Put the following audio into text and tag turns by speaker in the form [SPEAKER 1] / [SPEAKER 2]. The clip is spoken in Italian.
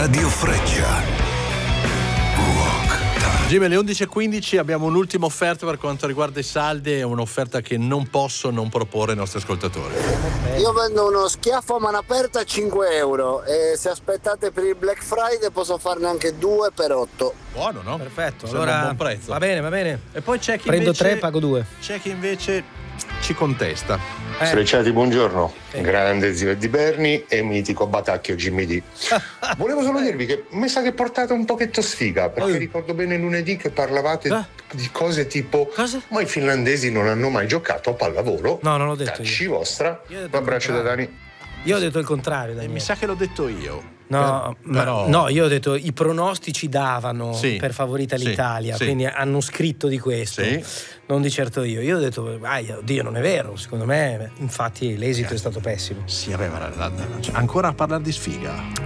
[SPEAKER 1] Radio Freccia.
[SPEAKER 2] Jimmy, alle 11.15 abbiamo un'ultima offerta per quanto riguarda i saldi, è un'offerta che non posso non proporre ai nostri ascoltatori.
[SPEAKER 3] Io vendo uno schiaffo a mano aperta a 5 euro e se aspettate per il Black Friday posso farne anche 2 per 8.
[SPEAKER 2] Buono, no?
[SPEAKER 4] Perfetto,
[SPEAKER 2] Sembra
[SPEAKER 4] allora
[SPEAKER 2] un buon prezzo.
[SPEAKER 4] va bene.
[SPEAKER 2] E poi c'è chi
[SPEAKER 4] Prendo
[SPEAKER 2] invece,
[SPEAKER 4] 3, pago 2.
[SPEAKER 2] C'è chi invece ci contesta.
[SPEAKER 5] Frecciati, buongiorno. Grande zio Eddie Berni e mitico Batacchio Jimmy D. Volevo solo dirvi che mi sa che portate un pochetto sfiga, perché ricordo bene lunedì che parlavate di cose tipo ma i finlandesi non hanno mai giocato a pallavolo.
[SPEAKER 4] No, non l'ho detto
[SPEAKER 5] Cacci vostra. Un abbraccio da Dani.
[SPEAKER 4] Io ho detto il contrario, Daniele.
[SPEAKER 2] Mi sa che l'ho detto io.
[SPEAKER 4] No,
[SPEAKER 2] però...
[SPEAKER 4] no, io ho detto i pronostici davano per favorita l'Italia, quindi hanno scritto di questo, non di certo io. Io ho detto, oddio, non è vero, secondo me, infatti l'esito è stato pessimo.
[SPEAKER 2] Sì, vabbè, ancora a parlare di sfiga.